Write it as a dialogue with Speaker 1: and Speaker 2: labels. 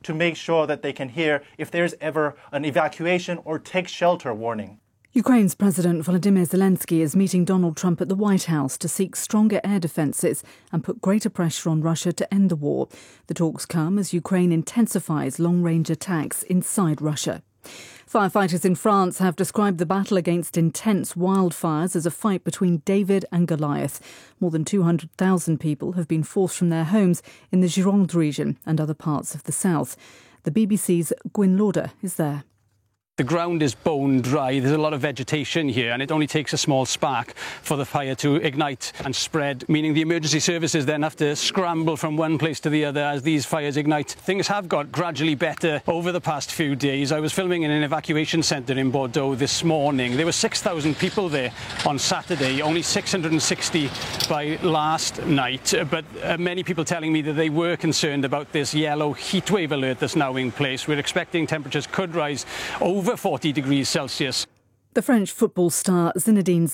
Speaker 1: to make sure that they can hear if there's ever an evacuation or take shelter warning.
Speaker 2: Ukraine's President Volodymyr Zelensky is meeting Donald Trump at the White House to seek stronger air defences and put greater pressure on Russia to end the war. The talks come as Ukraine intensifies long-range attacks inside Russia. Firefighters in France have described the battle against intense wildfires as a fight between David and Goliath. More than 200,000 people have been forced from their homes in the Gironde region and other parts of the south. The BBC's Gwyn Lauder is there.
Speaker 3: The ground is bone dry. There's a lot of vegetation here, and it only takes a small spark for the fire to ignite and spread, meaning the emergency services then have to scramble from one place to the other as these fires ignite. Things have got gradually better over the past few days. I was filming in an evacuation centre in Bordeaux this morning. There were 6,000 people there on Saturday, only 660 by last night. But many people telling me that they were concerned about this yellow heatwave alert that's now in place. We're expecting temperatures could rise over 40 degrees Celsius.
Speaker 2: The French football star Zinedine